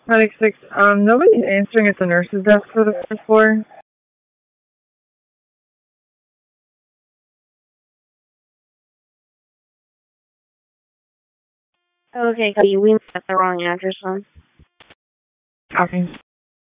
Medic 6, nobody's answering at the nurse's desk for the first floor. Okay, we got the wrong address on. Okay.